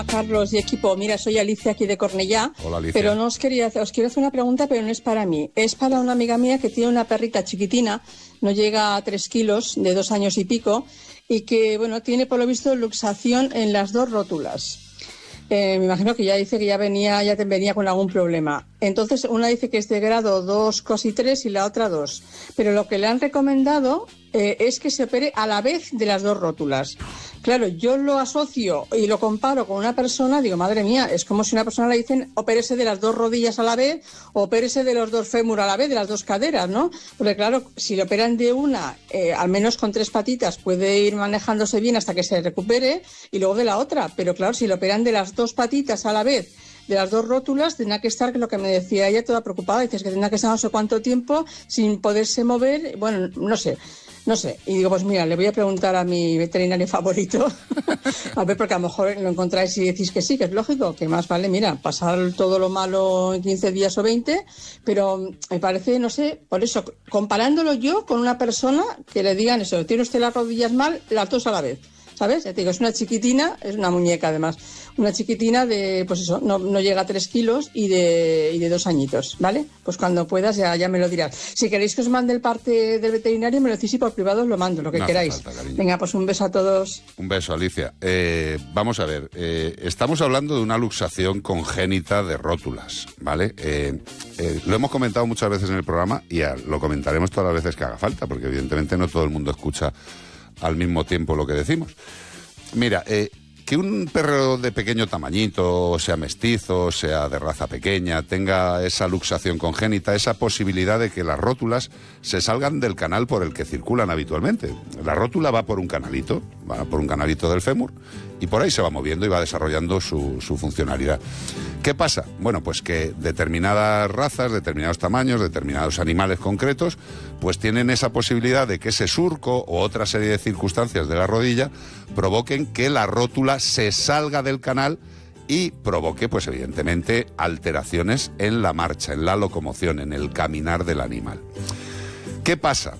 Carlos y equipo, mira, soy Alicia aquí de Cornellá. Hola, Alicia. Pero no os quiero hacer una pregunta, pero no es para mí. Es para una amiga mía que tiene una perrita chiquitina, no llega a 3 kilos, de 2 años y pico, y que, bueno, tiene por lo visto luxación en las 2 rótulas. Me imagino que ya dice que ya venía con algún problema. Entonces, una dice que es de grado 2, casi 3 y la otra 2. Pero lo que le han recomendado es que se opere a la vez de las 2 rótulas. Claro, yo lo asocio y lo comparo con una persona, digo, madre mía, es como si a una persona le dicen opérese de las 2 rodillas a la vez o opérese de los 2 fémur a la vez, de las 2 caderas, ¿no? Porque claro, si le operan de una, al menos con 3 patitas puede ir manejándose bien hasta que se recupere y luego de la otra. Pero claro, si le operan de las 2 patitas a la vez, de las 2 rótulas, tendrá que estar, que lo que me decía ella, toda preocupada, dices que tendrá que estar no sé cuánto tiempo sin poderse mover, bueno, no sé. Y digo, pues mira, le voy a preguntar a mi veterinario favorito, a ver, porque a lo mejor lo encontráis y decís que sí, que es lógico, que más vale, mira, pasar todo lo malo en 15 días o 20, pero me parece, no sé, por eso, comparándolo yo con una persona que le digan eso, tiene usted las rodillas mal, las 2 a la vez. ¿Sabes? Ya te digo, es una chiquitina, es una muñeca además, una chiquitina de, pues eso, no llega a 3 kilos y de 2 añitos, ¿vale? Pues cuando puedas ya me lo dirás. Si queréis que os mande el parte del veterinario, me lo decís y por privado os lo mando, lo que queráis. Falta, venga, pues un beso a todos. Un beso, Alicia. Vamos a ver, estamos hablando de una luxación congénita de rótulas, ¿vale? Lo hemos comentado muchas veces en el programa y lo comentaremos todas las veces que haga falta, porque evidentemente no todo el mundo escucha al mismo tiempo lo que decimos. Mira, que un perro de pequeño tamañito, sea mestizo, sea de raza pequeña, tenga esa luxación congénita, esa posibilidad de que las rótulas se salgan del canal por el que circulan habitualmente. La rótula va por un canalito del fémur, y por ahí se va moviendo y va desarrollando su funcionalidad. ¿Qué pasa? Bueno, pues que determinadas razas, determinados tamaños, determinados animales concretos, pues tienen esa posibilidad de que ese surco o otra serie de circunstancias de la rodilla provoquen que la rótula se salga del canal y provoque, pues evidentemente, alteraciones en la marcha, en la locomoción, en el caminar del animal. ¿Qué pasa?